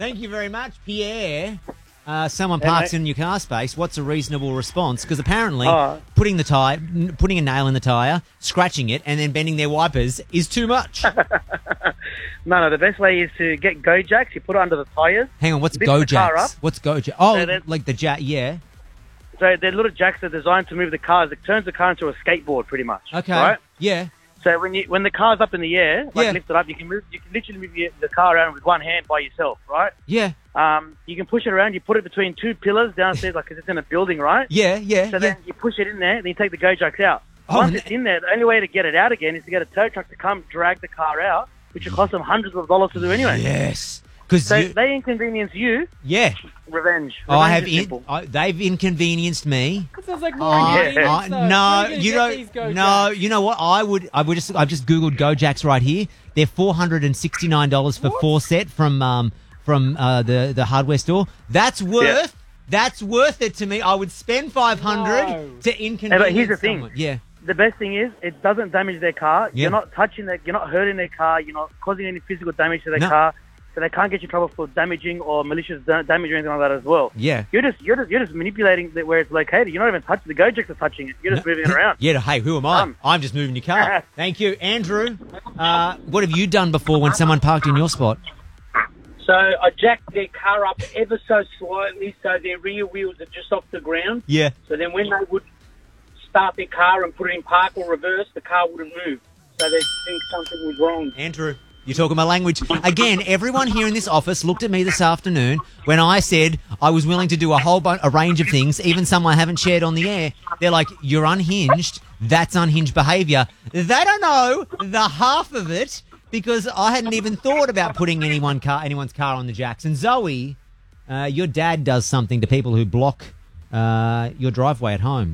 Thank you very much, Pierre. Someone parks in your car space. What's a reasonable response? Because apparently putting a nail in the tyre, scratching it, and then bending their wipers is too much. No, the best way is to get Go Jacks. You put it under the tyres. Hang on, what's Go Jacks? What's Go Jacks? Oh, so like the jack, yeah. So they're little jacks that are designed to move the cars. It turns the car into a skateboard, pretty much. Okay. Right? Yeah. So when the car's up in the air, lift it up, you can literally move the car around with one hand by yourself, right? Yeah. You can push it around. You put it between two pillars downstairs, like 'cause it's in a building, right? Yeah. So then you push it in there, and then you take the Go Jacks out. Once it's in there, the only way to get it out again is to get a tow truck to come drag the car out, which will cost them hundreds of dollars to do anyway. Yes. So they inconvenience you. Yeah. Revenge. They've inconvenienced me. That sounds like more inconvenience, though. No, you don't. No, you know what? I've just googled Go Jacks right here. They're $469 for 4 set from the hardware store. That's worth it to me. I would spend $500 to inconvenience. But here's the thing. Someone. Yeah. The best thing is it doesn't damage their car. Yeah. You're not you're not hurting their car. You're not causing any physical damage to their car. So they can't get you in trouble for damaging or malicious damage or anything like that as well. Yeah. You're just manipulating where it's located. You're not even touching the Go Jacks are touching it. You're just moving it around. Yeah. Hey, who am I? I'm just moving your car. Thank you, Andrew. What have you done before when someone parked in your spot? So I jacked their car up ever so slightly so their rear wheels are just off the ground. Yeah. So then when they would start their car and put it in park or reverse, the car wouldn't move. So they'd think something was wrong. Andrew, you're talking my language. Again, everyone here in this office looked at me this afternoon when I said I was willing to do a range of things, even some I haven't shared on the air. They're like, you're unhinged. That's unhinged behaviour. They don't know the half of it because I hadn't even thought about putting anyone's car on the jacks. And Zoe, your dad does something to people who block your driveway at home.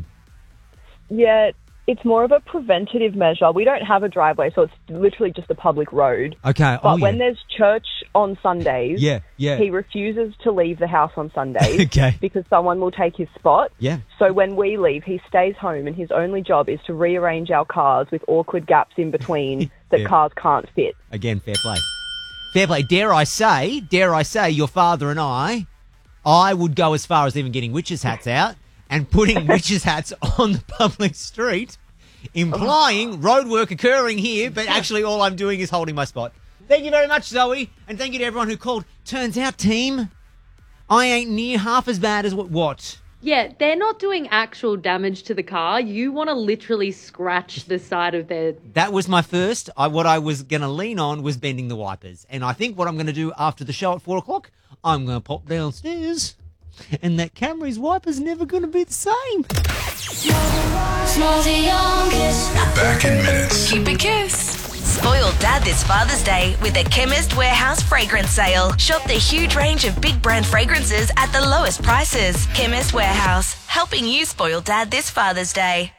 Yeah, it's more of a preventative measure. We don't have a driveway, so it's literally just a public road. Okay. But when there's church on Sundays, yeah. he refuses to leave the house on Sundays Okay. because someone will take his spot. Yeah. So when we leave, he stays home, and his only job is to rearrange our cars with awkward gaps in between that cars can't fit. Again, fair play. Fair play. Dare I say, your father and I would go as far as even getting witches' hats out and putting witches' hats on the public street, implying road work occurring here, but actually all I'm doing is holding my spot. Thank you very much, Zoe, and thank you to everyone who called. Turns out, team, I ain't near half as bad as what? Yeah, they're not doing actual damage to the car. You want to literally scratch the side of their... That was my first. What I was going to lean on was bending the wipers. And I think what I'm going to do after the show at 4 o'clock, I'm going to pop downstairs, and that Camry's wiper's never going to be the same. We're back in minutes. Keep it Kiss. Spoil Dad this Father's Day with a Chemist Warehouse fragrance sale. Shop the huge range of big brand fragrances at the lowest prices. Chemist Warehouse, helping you spoil Dad this Father's Day.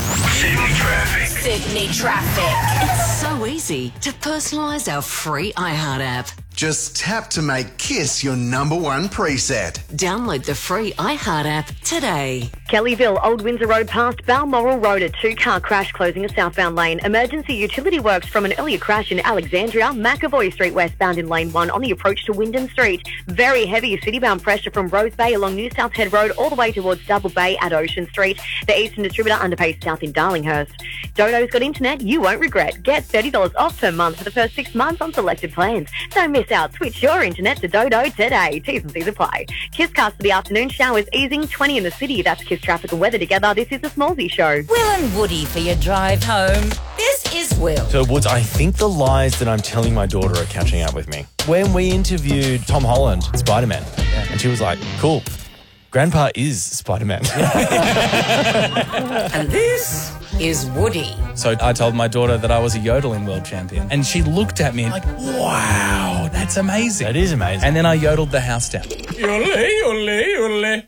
Sydney traffic. It's so easy to personalise our free iHeart app. Just tap to make Kiss your #1 preset. Download the free iHeart app today. Kellyville, Old Windsor Road past Balmoral Road, a 2-car crash closing a southbound lane. Emergency utility works from an earlier crash in Alexandria. McAvoy Street westbound in lane 1 on the approach to Wyndham Street. Very heavy citybound pressure from Rose Bay along New South Head Road all the way towards Double Bay at Ocean Street. The Eastern Distributor underpace south in Darlinghurst. Dodo's got internet you won't regret. Get $30 off per month for the first 6 months on selected plans. Don't miss out. Switch your internet to Dodo today. T's and C's apply. Kisscast for the afternoon. Showers easing, 20 in the city. That's Kiss traffic and weather together. This is the Smallsy Show. Will and Woody for your drive home. This is Will. So, Woods, I think the lies that I'm telling my daughter are catching up with me. When we interviewed Tom Holland, Spider-Man, and she was like, cool, Grandpa is Spider-Man. And this is Woody. So I told my daughter that I was a yodeling world champion. And she looked at me like, wow, that's amazing. That is amazing. And then I yodeled the house down. Yole, yole, yole.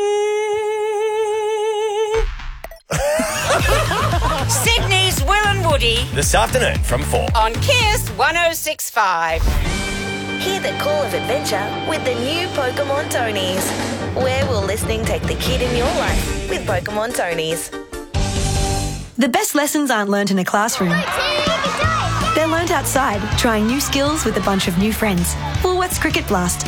Sydney's Will and Woody. This afternoon from 4. On Kiss 106.5. Hear the call of adventure with the new Pokemon Tonies. Where will listening take the kid in your life with Pokemon Tonies? The best lessons aren't learned in a classroom. They're learned outside, trying new skills with a bunch of new friends. Woolworths Cricket Blast.